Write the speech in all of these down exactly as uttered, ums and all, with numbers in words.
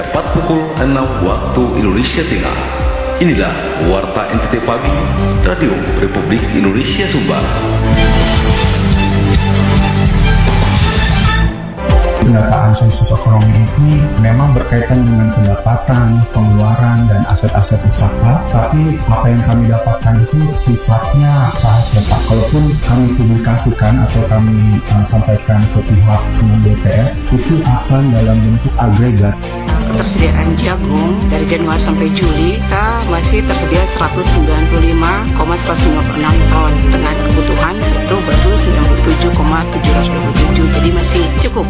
Tepat pukul enam waktu Indonesia Tengah. Inilah Warta N T T Pagi, Radio Republik Indonesia Sumbar. Pendataan sensus ekonomi ini memang berkaitan dengan pendapatan, pengeluaran, dan aset-aset usaha, tapi apa yang kami dapatkan itu sifatnya rahasia Pak. Kalaupun kami publikasikan atau kami uh, sampaikan ke pihak B P S, itu akan dalam bentuk agregat. Ketersediaan jagung dari Januari sampai Juli kita masih tersedia seratus sembilan puluh lima koma seratus lima puluh enam ton dengan kebutuhan itu baru sembilan puluh tujuh koma tujuh dua tujuh, jadi masih cukup.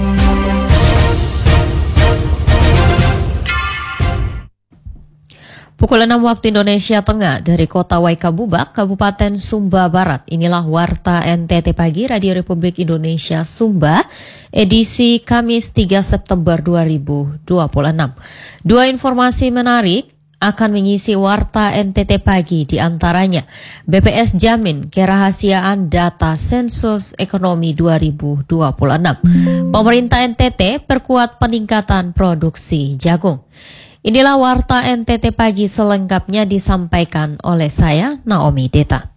Pukul enam waktu Indonesia Tengah dari Kota Waikabubak, Kabupaten Sumba Barat. Inilah Warta N T T Pagi Radio Republik Indonesia Sumba, edisi Kamis tiga September dua ribu dua puluh enam. Dua informasi menarik akan mengisi Warta N T T Pagi, di antaranya B P S jamin kerahasiaan data sensus ekonomi dua ribu dua puluh enam. Pemerintah N T T perkuat peningkatan produksi jagung. Inilah Warta N T T Pagi, selengkapnya disampaikan oleh saya, Naomi Deta.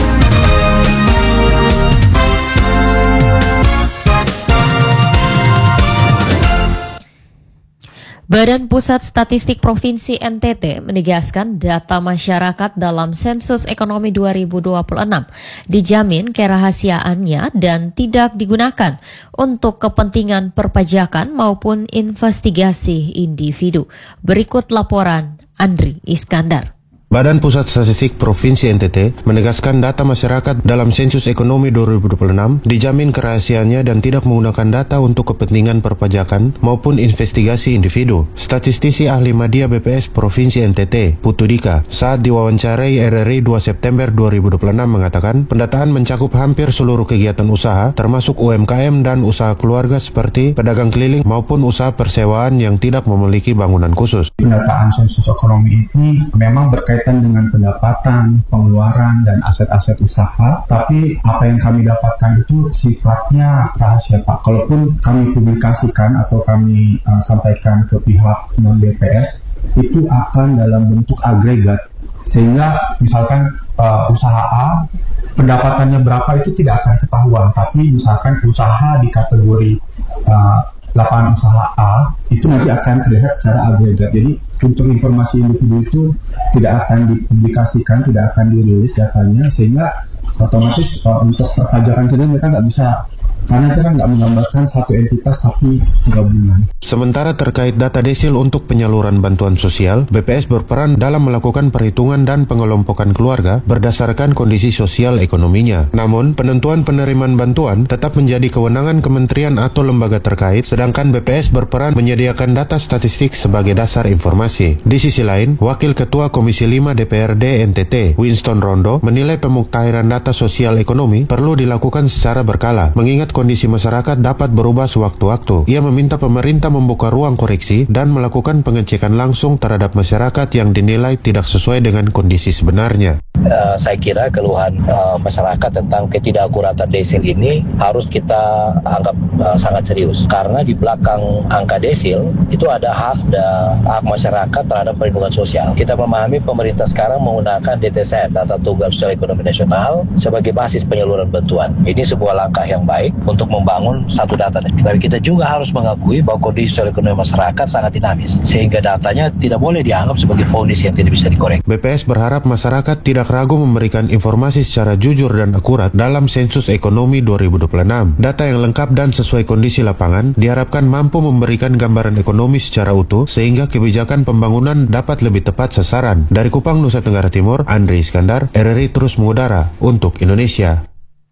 Badan Pusat Statistik Provinsi N T T menegaskan data masyarakat dalam sensus ekonomi dua ribu dua puluh enam dijamin kerahasiaannya dan tidak digunakan untuk kepentingan perpajakan maupun investigasi individu. Berikut laporan Andri Iskandar. Badan Pusat Statistik Provinsi N T T menegaskan data masyarakat dalam sensus ekonomi dua ribu dua puluh enam dijamin kerahasiaannya dan tidak menggunakan data untuk kepentingan perpajakan maupun investigasi individu. Statistisi ahli media B P S Provinsi N T T, Putu Dika, saat diwawancarai R R I dua September dua ribu dua puluh enam mengatakan pendataan mencakup hampir seluruh kegiatan usaha termasuk U M K M dan usaha keluarga seperti pedagang keliling maupun usaha persewaan yang tidak memiliki bangunan khusus. Pendataan sensus ekonomi ini memang berkaitan dengan pendapatan, pengeluaran, dan aset-aset usaha, tapi apa yang kami dapatkan itu sifatnya rahasia Pak. Kalaupun kami publikasikan atau kami uh, sampaikan ke pihak B P S, itu akan dalam bentuk agregat, sehingga misalkan uh, usaha A pendapatannya berapa itu tidak akan ketahuan, tapi misalkan usaha di kategori uh, lapangan usaha A itu nanti akan terlihat secara agregat. Jadi untuk informasi individu itu tidak akan dipublikasikan, tidak akan dirilis datanya, sehingga otomatis uh, untuk perpajakan sendiri mereka nggak bisa, karena itu kan nggak menggambarkan satu entitas tapi gabungan. Sementara terkait data desil untuk penyaluran bantuan sosial, B P S berperan dalam melakukan perhitungan dan pengelompokan keluarga berdasarkan kondisi sosial ekonominya. Namun, penentuan penerimaan bantuan tetap menjadi kewenangan kementerian atau lembaga terkait, sedangkan B P S berperan menyediakan data statistik sebagai dasar informasi. Di sisi lain, Wakil Ketua Komisi lima D P R D N T T, Winston Rondo, menilai pemuktahiran data sosial ekonomi perlu dilakukan secara berkala, mengingat kondisi masyarakat dapat berubah sewaktu-waktu. Ia meminta pemerintah membuka ruang koreksi dan melakukan pengecekan langsung terhadap masyarakat yang dinilai tidak sesuai dengan kondisi sebenarnya. Uh, saya kira keluhan uh, masyarakat tentang ketidakakuratan desil ini harus kita anggap uh, sangat serius, karena di belakang angka desil itu ada hak da, hak masyarakat terhadap perlindungan sosial. Kita memahami pemerintah sekarang menggunakan D T S E, Data Tunggal Sosial Ekonomi Nasional, sebagai basis penyaluran bantuan. Ini sebuah langkah yang baik untuk membangun satu data. Tapi kita juga harus mengakui bahwa kondisi sosial ekonomi masyarakat sangat dinamis, sehingga datanya tidak boleh dianggap sebagai fondasi yang tidak bisa dikorek. B P S berharap masyarakat tidak ragu memberikan informasi secara jujur dan akurat dalam sensus ekonomi dua ribu dua puluh enam. Data yang lengkap dan sesuai kondisi lapangan diharapkan mampu memberikan gambaran ekonomi secara utuh, sehingga kebijakan pembangunan dapat lebih tepat sasaran. Dari Kupang, Nusa Tenggara Timur, Andri Iskandar, R R I terus mengudara untuk Indonesia.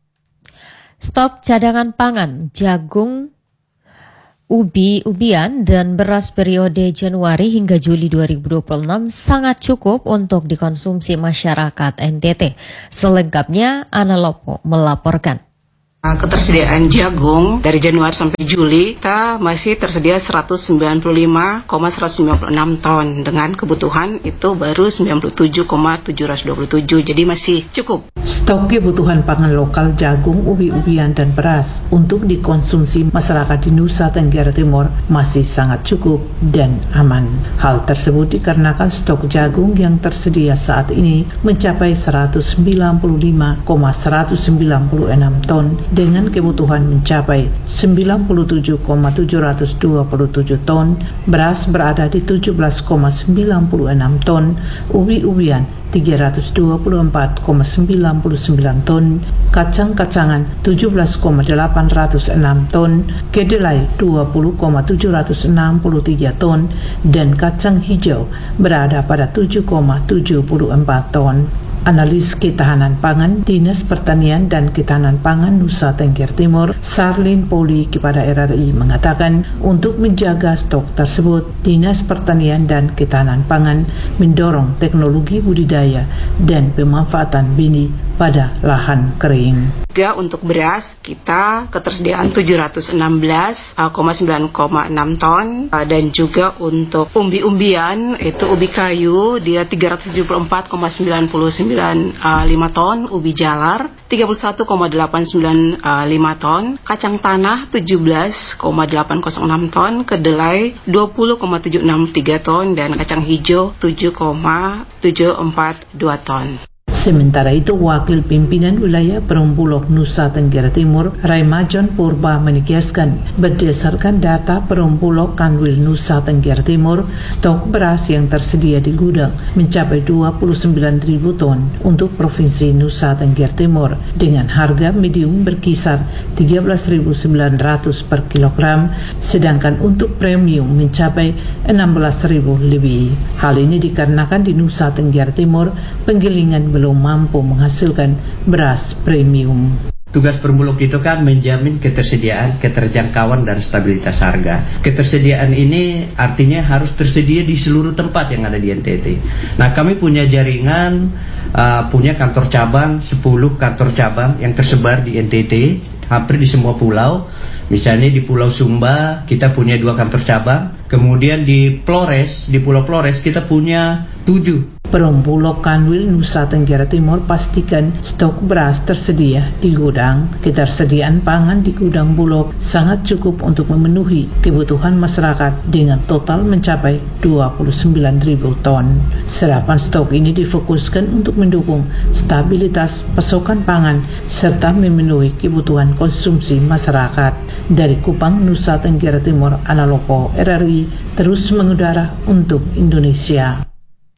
Stok cadangan pangan, jagung, ubi, ubian, dan beras periode Januari hingga Juli dua ribu dua puluh enam sangat cukup untuk dikonsumsi masyarakat N T T. Selengkapnya, Ana Lopo melaporkan. Ketersediaan jagung dari Januari sampai Juli kita masih tersedia seratus sembilan puluh lima koma seratus sembilan puluh enam ton dengan kebutuhan itu baru sembilan puluh tujuh koma tujuh ratus dua puluh tujuh, jadi masih cukup. Stok kebutuhan pangan lokal jagung, ubi-ubian dan beras untuk dikonsumsi masyarakat di Nusa Tenggara Timur masih sangat cukup dan aman. Hal tersebut dikarenakan stok jagung yang tersedia saat ini mencapai seratus sembilan puluh lima koma seratus sembilan puluh enam ton dengan kebutuhan mencapai sembilan puluh tujuh koma tujuh ratus dua puluh tujuh ton, beras berada di tujuh belas koma sembilan puluh enam ton, ubi-ubian tiga ratus dua puluh empat koma sembilan puluh sembilan ton, kacang-kacangan tujuh belas koma delapan ratus enam ton, kedelai dua puluh koma tujuh ratus enam puluh tiga ton, dan kacang hijau berada pada tujuh koma tujuh puluh empat ton. Analis ketahanan pangan Dinas Pertanian dan Ketahanan Pangan Nusa Tenggara Timur, Sarlin Poli kepada R R I mengatakan untuk menjaga stok tersebut, Dinas Pertanian dan Ketahanan Pangan mendorong teknologi budidaya dan pemanfaatan benih pada lahan kering. Juga untuk beras kita ketersediaan tujuh ratus enam belas koma sembilan enam ton, dan juga untuk umbi-umbian itu ubi kayu dia tiga ratus tujuh puluh empat koma sembilan sembilan lima ton, ubi jalar tiga puluh satu koma delapan sembilan lima ton, kacang tanah tujuh belas koma delapan nol enam ton, kedelai dua puluh koma tujuh enam tiga ton, dan kacang hijau tujuh koma tujuh empat dua ton. Sementara itu, Wakil Pimpinan Wilayah Perumbulok Nusa Tenggara Timur, Raimajon Purba menegaskan, berdasarkan data Perumbulok Kanwil Nusa Tenggara Timur, stok beras yang tersedia di gudang mencapai dua puluh sembilan ribu ton untuk Provinsi Nusa Tenggara Timur dengan harga medium berkisar tiga belas ribu sembilan ratus per kilogram, sedangkan untuk premium mencapai enam belas ribu lebih. Hal ini dikarenakan di Nusa Tenggara Timur penggilingan belum mampu menghasilkan beras premium. Tugas Perumbulok itu kan menjamin ketersediaan, keterjangkauan, dan stabilitas harga. Ketersediaan ini artinya harus tersedia di seluruh tempat yang ada di N T T. Nah, kami punya jaringan, uh, punya kantor cabang, sepuluh kantor cabang yang tersebar di N T T, hampir di semua pulau. Misalnya di Pulau Sumba kita punya dua kantor cabang, kemudian di Flores, di Pulau Flores kita punya tujuh. Perumbulok Kanwil Nusa Tenggara Timur pastikan stok beras tersedia di gudang. Ketersediaan pangan di gudang Bulog sangat cukup untuk memenuhi kebutuhan masyarakat dengan total mencapai dua puluh sembilan ribu ton. Serapan stok ini difokuskan untuk mendukung stabilitas pasokan pangan serta memenuhi kebutuhan konsumsi masyarakat. Dari Kupang, Nusa Tenggara Timur, Analopo R R I terus mengudara untuk Indonesia.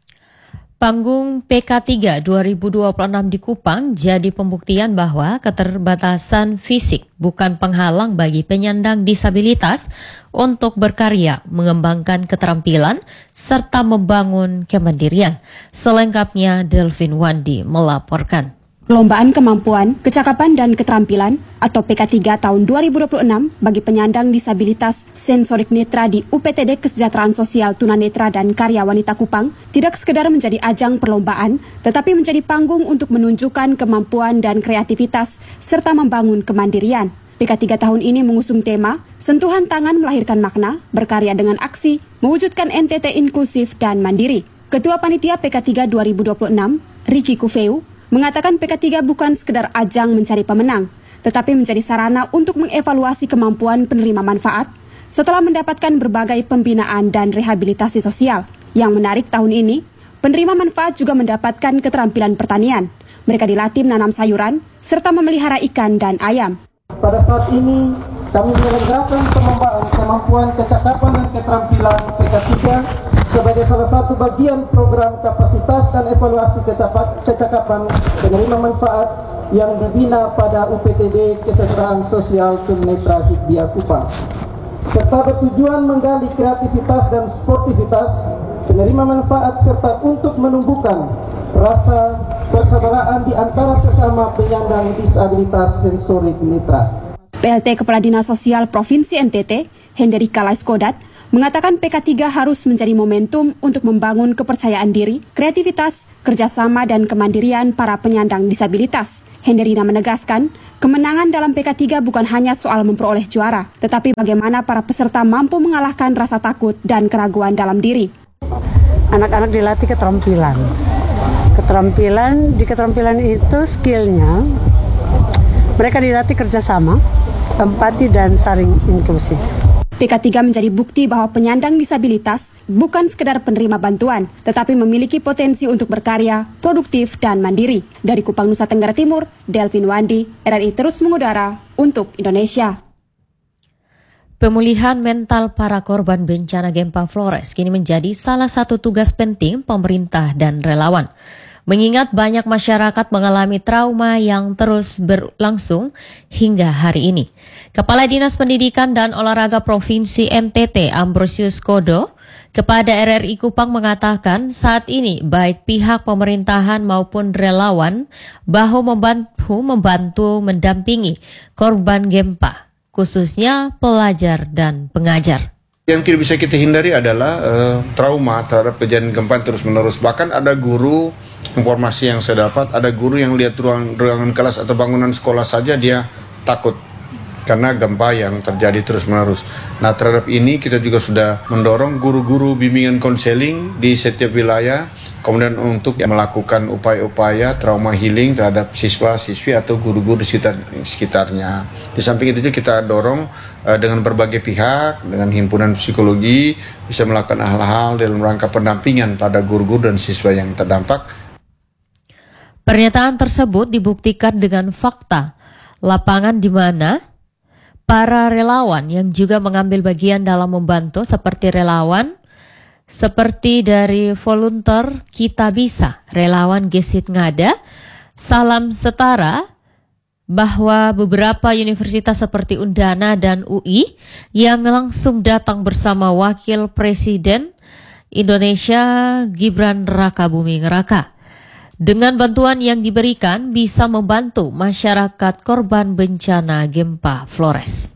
Panggung P K tiga dua ribu dua puluh enam di Kupang jadi pembuktian bahwa keterbatasan fisik bukan penghalang bagi penyandang disabilitas untuk berkarya, mengembangkan keterampilan, serta membangun kemandirian. Selengkapnya Delvin Wandi melaporkan. Perlombaan Kemampuan, Kecakapan dan Keterampilan atau P K tiga tahun dua ribu dua puluh enam bagi penyandang disabilitas sensorik netra di U P T D Kesejahteraan Sosial Tunanetra dan Karya Wanita Kupang tidak sekedar menjadi ajang perlombaan, tetapi menjadi panggung untuk menunjukkan kemampuan dan kreativitas serta membangun kemandirian. P K tiga tahun ini mengusung tema Sentuhan Tangan Melahirkan Makna, berkarya dengan aksi, mewujudkan N T T inklusif dan mandiri. Ketua Panitia P K tiga dua ribu dua puluh enam, Ricky Kufeu, mengatakan P K tiga bukan sekedar ajang mencari pemenang, tetapi menjadi sarana untuk mengevaluasi kemampuan penerima manfaat setelah mendapatkan berbagai pembinaan dan rehabilitasi sosial. Yang menarik tahun ini, penerima manfaat juga mendapatkan keterampilan pertanian. Mereka dilatih menanam sayuran, serta memelihara ikan dan ayam. Pada saat ini, kami menyelenggarakan pengembangan kemampuan, kecakapan dan keterampilan P K tiga sebagai salah satu bagian program kapasitas dan evaluasi kecakapan penerima manfaat yang dibina pada U P T D Kesejahteraan Sosial Tunanetra Hidbia Kupang, serta bertujuan menggali kreativitas dan sportivitas penerima manfaat serta untuk menumbuhkan rasa persaudaraan di antara sesama penyandang disabilitas sensorik netra. P L T Kepala Dinas Sosial Provinsi N T T, Hendrika Laiskodat, mengatakan P K tiga harus menjadi momentum untuk membangun kepercayaan diri, kreativitas, kerjasama dan kemandirian para penyandang disabilitas. Henderina menegaskan, kemenangan dalam P K tiga bukan hanya soal memperoleh juara, tetapi bagaimana para peserta mampu mengalahkan rasa takut dan keraguan dalam diri. Anak-anak dilatih keterampilan. Keterampilan, di keterampilan itu skillnya, mereka dilatih kerjasama, empati dan saling inklusif. P K tiga menjadi bukti bahwa penyandang disabilitas bukan sekedar penerima bantuan, tetapi memiliki potensi untuk berkarya, produktif, dan mandiri. Dari Kupang, Nusa Tenggara Timur, Delvin Wandi, R R I terus mengudara untuk Indonesia. Pemulihan mental para korban bencana gempa Flores kini menjadi salah satu tugas penting pemerintah dan relawan. Mengingat banyak masyarakat mengalami trauma yang terus berlangsung hingga hari ini. Kepala Dinas Pendidikan dan Olahraga Provinsi N T T Ambrosius Kodo kepada R R I Kupang mengatakan saat ini baik pihak pemerintahan maupun relawan bahu membantu, membantu mendampingi korban gempa, khususnya pelajar dan pengajar. Yang tidak bisa kita hindari adalah uh, trauma terhadap kejadian gempa terus-menerus. Bahkan ada guru, informasi yang saya dapat, ada guru yang lihat ruang, ruangan kelas atau bangunan sekolah saja dia takut karena gempa yang terjadi terus-menerus. Nah, terhadap ini kita juga sudah mendorong guru-guru bimbingan konseling di setiap wilayah, kemudian untuk melakukan upaya-upaya trauma healing terhadap siswa-siswi atau guru-guru di sekitar, sekitarnya. Di samping itu juga kita dorong uh, dengan berbagai pihak, dengan himpunan psikologi, bisa melakukan hal-hal dalam rangka pendampingan pada guru-guru dan siswa yang terdampak. Pernyataan tersebut dibuktikan dengan fakta lapangan di mana para relawan yang juga mengambil bagian dalam membantu seperti relawan seperti dari volunteer Kita Bisa, relawan Gesit Ngada, Salam Setara, bahwa beberapa universitas seperti Undana dan U I yang langsung datang bersama Wakil Presiden Indonesia Gibran Rakabuming Raka. Dengan bantuan yang diberikan bisa membantu masyarakat korban bencana gempa Flores.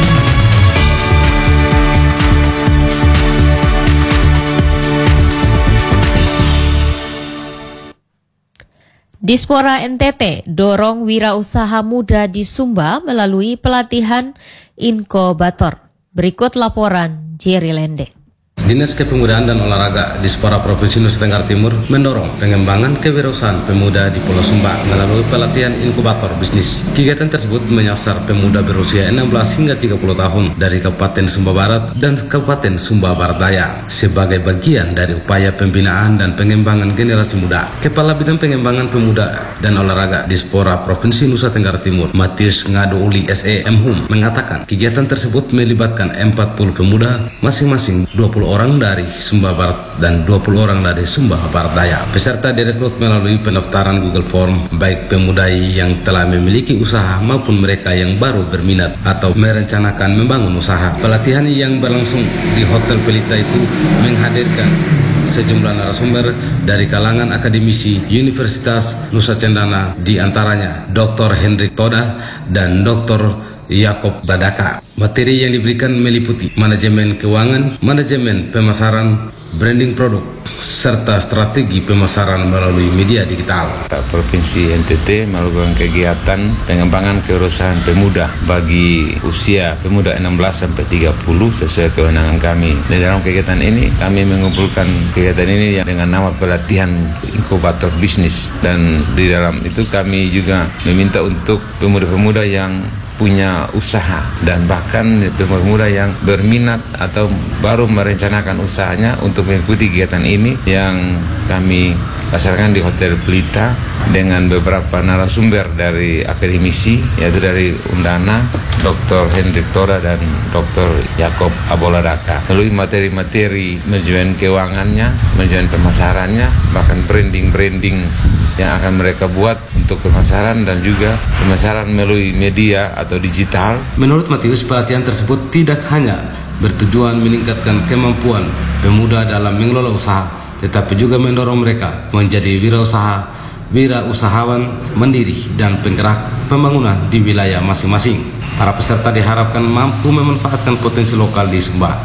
Dispora N T T dorong wirausaha muda di Sumba melalui pelatihan inkubator. Berikut laporan Jerry Lende. Dinas Kepemudaan dan Olahraga Dispora Provinsi Nusa Tenggara Timur mendorong pengembangan kewirausahaan pemuda di Pulau Sumba melalui pelatihan inkubator bisnis. Kegiatan tersebut menyasar pemuda berusia enam belas hingga tiga puluh tahun dari Kabupaten Sumba Barat dan Kabupaten Sumba Barat Daya sebagai bagian dari upaya pembinaan dan pengembangan generasi muda. Kepala Bidang Pengembangan Pemuda dan Olahraga Dispora Provinsi Nusa Tenggara Timur, Matius Ngado Uli S E M Hum, mengatakan kegiatan tersebut melibatkan empat puluh pemuda, masing-masing dua puluh orang dari Sumba Barat dan dua puluh orang dari Sumba Barat Daya. Peserta direkrut melalui pendaftaran Google Form, baik pemuda yang telah memiliki usaha maupun mereka yang baru berminat atau merencanakan membangun usaha. Pelatihan yang berlangsung di Hotel Pelita itu menghadirkan sejumlah narasumber dari kalangan akademisi Universitas Nusa Cendana, di antaranya Doktor Hendrik Toda dan Doktor Yakob Badaka. Materi yang diberikan meliputi manajemen keuangan, manajemen pemasaran, branding produk, serta strategi pemasaran melalui media digital. Provinsi N T T melakukan kegiatan pengembangan kewirausahaan pemuda bagi usia pemuda enam belas sampai tiga puluh sesuai kewenangan kami. Di dalam kegiatan ini kami mengumpulkan kegiatan ini dengan nama pelatihan inkubator bisnis, dan di dalam itu kami juga meminta untuk pemuda-pemuda yang punya usaha dan bahkan pemuda yang berminat atau baru merencanakan usahanya untuk mengikuti kegiatan ini yang kami laksanakan di Hotel Pelita dengan beberapa narasumber dari akademisi, yaitu dari Undana, Doktor Hendrik Toda dan Doktor Yakob Aboladaka. Melalui materi-materi manajemen keuangannya, manajemen pemasarannya, bahkan branding-branding yang akan mereka buat untuk pemasaran dan juga pemasaran melalui media atau digital. Menurut Matius, pelatihan tersebut tidak hanya bertujuan meningkatkan kemampuan pemuda dalam mengelola usaha, tetapi juga mendorong mereka menjadi wirausaha, wirausahawan mandiri dan penggerak pembangunan di wilayah masing-masing. Para peserta diharapkan mampu memanfaatkan potensi lokal di Sumba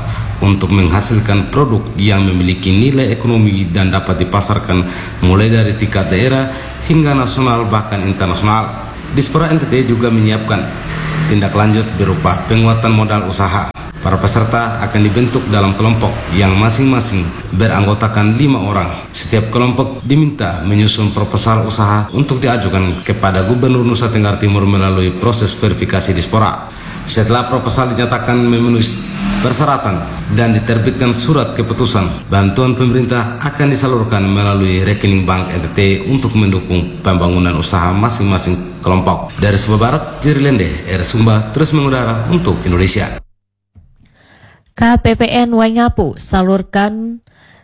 untuk menghasilkan produk yang memiliki nilai ekonomi dan dapat dipasarkan mulai dari tingkat daerah hingga nasional bahkan internasional. Dispora N T T juga menyiapkan tindak lanjut berupa penguatan modal usaha. Para peserta akan dibentuk dalam kelompok yang masing-masing beranggotakan lima orang. Setiap kelompok diminta menyusun proposal usaha untuk diajukan kepada Gubernur Nusa Tenggara Timur melalui proses verifikasi Dispora. Setelah proposal dinyatakan memenuhi persyaratan dan diterbitkan surat keputusan, bantuan pemerintah akan disalurkan melalui rekening bank N T T untuk mendukung pembangunan usaha masing-masing kelompok. Dari Sumba Barat, Jerry Lende, R Sumba terus mengudara untuk Indonesia. K P P N Waingapu salurkan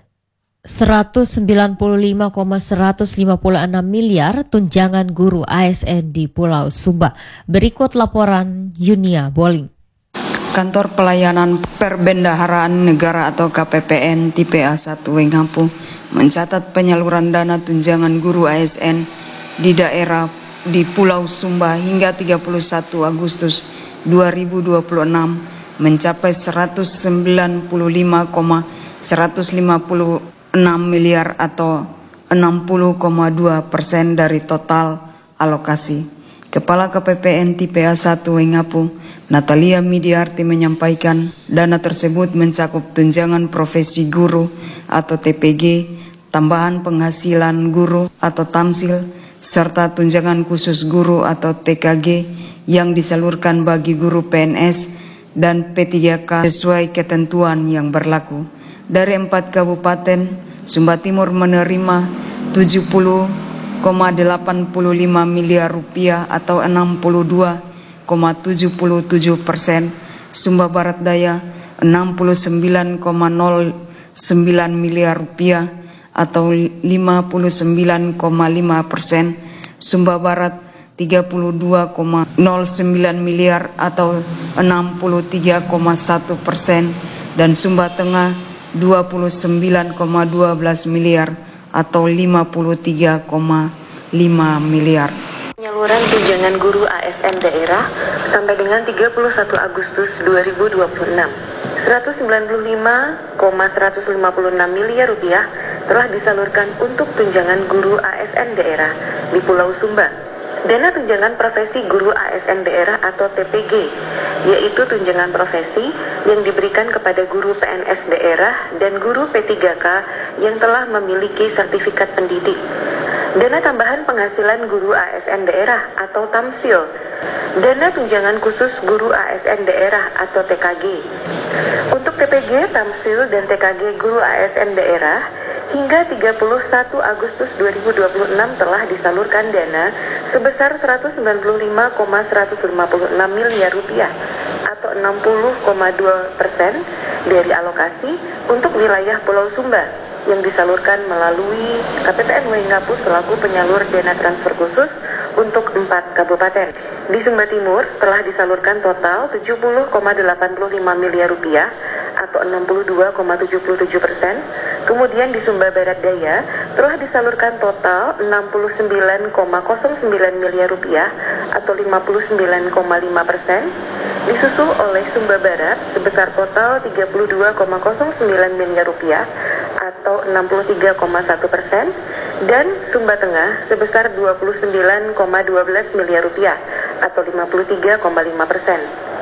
seratus sembilan puluh lima koma seratus lima puluh enam miliar tunjangan guru A S N di Pulau Sumba. Berikut laporan Yunia Boling. Kantor Pelayanan Perbendaharaan Negara atau K P P N tipe A satu Waingapu mencatat penyaluran dana tunjangan guru A S N di daerah di Pulau Sumba hingga tiga puluh satu Agustus dua ribu dua puluh enam mencapai seratus sembilan puluh lima koma seratus lima puluh enam miliar atau enam puluh koma dua persen dari total alokasi. Kepala K P P N tipe A satu Waingapu, Natalia Midiarti menyampaikan dana tersebut mencakup tunjangan profesi guru atau T P G, tambahan penghasilan guru atau tamsil, serta tunjangan khusus guru atau T K G yang disalurkan bagi guru P N S dan P tiga K sesuai ketentuan yang berlaku. Dari empat kabupaten, Sumba Timur menerima tujuh puluh koma delapan lima miliar rupiah atau enam puluh dua koma tujuh tujuh persen, Sumba Barat Daya enam puluh sembilan koma nol sembilan miliar rupiah atau lima puluh sembilan koma lima persen, Sumba Barat tiga puluh dua koma nol sembilan miliar atau enam puluh tiga koma satu persen, dan Sumba Tengah dua puluh sembilan koma satu dua miliar atau lima puluh tiga koma lima miliar. Penyaluran tunjangan guru A S N daerah sampai dengan tiga puluh satu Agustus dua ribu dua puluh enam, seratus sembilan puluh lima koma seratus lima puluh enam miliar rupiah telah disalurkan untuk tunjangan guru A S N daerah di Pulau Sumba. Dana tunjangan profesi guru A S N daerah atau T P G, yaitu tunjangan profesi yang diberikan kepada guru P N S daerah dan guru P tiga K yang telah memiliki sertifikat pendidik. Dana tambahan penghasilan guru A S N daerah atau tamsil. Dana tunjangan khusus guru A S N daerah atau T K G. Untuk T P G, tamsil, dan T K G guru A S N daerah hingga tiga puluh satu Agustus dua ribu dua puluh enam telah disalurkan dana sebesar seratus sembilan puluh lima koma seratus lima puluh enam miliar rupiah atau enam puluh koma dua persen dari alokasi untuk wilayah Pulau Sumba yang disalurkan melalui K P P N Waingapu selaku penyalur dana transfer khusus untuk empat kabupaten. Di Sumba Timur telah disalurkan total tujuh puluh koma delapan lima miliar rupiah atau enam puluh dua koma tujuh tujuh persen. Kemudian di Sumba Barat Daya telah disalurkan total enam puluh sembilan koma nol sembilan miliar rupiah atau lima puluh sembilan koma lima persen. Disusul oleh Sumba Barat sebesar total tiga puluh dua koma nol sembilan miliar rupiah atau enam puluh tiga koma satu persen, dan Sumba Tengah sebesar dua puluh sembilan koma satu dua miliar rupiah atau lima puluh tiga koma lima persen.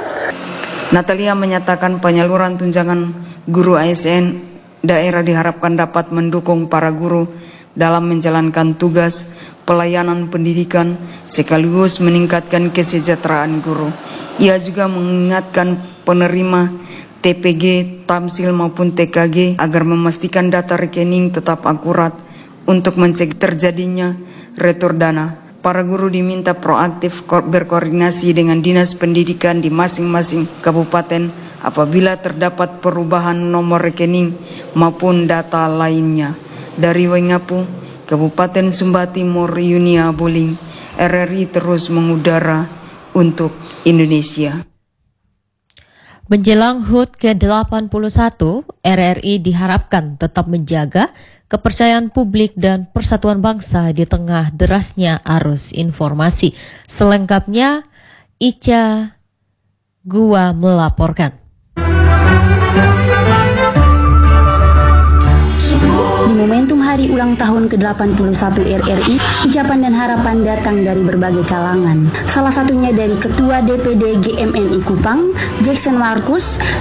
Natalia menyatakan penyaluran tunjangan guru A S N daerah diharapkan dapat mendukung para guru dalam menjalankan tugas pelayanan pendidikan sekaligus meningkatkan kesejahteraan guru. Ia juga mengingatkan penerima T P G, tamsil maupun T K G agar memastikan data rekening tetap akurat untuk mencegah terjadinya retur dana. Para guru diminta proaktif berkoordinasi dengan dinas pendidikan di masing-masing kabupaten apabila terdapat perubahan nomor rekening maupun data lainnya. Dari Waingapu, Kabupaten Sumba Timur, Yunia Boling, R R I terus mengudara untuk Indonesia. Menjelang H U T ke delapan puluh satu, R R I diharapkan tetap menjaga kepercayaan publik dan persatuan bangsa di tengah derasnya arus informasi. Selengkapnya, Ica Gua melaporkan. momentum hari ulang tahun ke delapan puluh satu R R I, ucapan dan harapan datang dari berbagai kalangan. Salah satunya dari Ketua D P D G M N I Kupang, Jackson Markus,